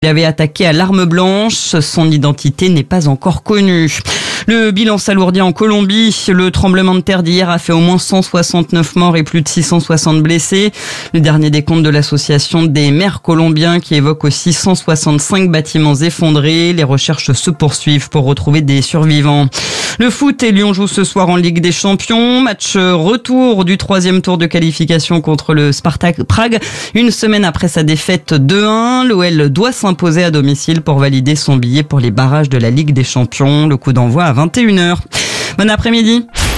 Il avait attaqué à l'arme blanche. Son identité n'est pas encore connue. Le bilan s'alourdit en Colombie. Le tremblement de terre d'hier a fait au moins 169 morts et plus de 660 blessés. Le dernier décompte de l'association des maires colombiens qui évoque aussi 165 bâtiments effondrés. Les recherches se poursuivent pour retrouver des survivants. Le foot, et Lyon joue ce soir en Ligue des Champions. Match retour du 3e tour de qualification contre le Spartak Prague. Une semaine après sa défaite 2-1, l'OL doit s'imposer à domicile pour valider son billet pour les barrages de la Ligue des Champions. Le coup d'envoi à 21h. Bon après-midi.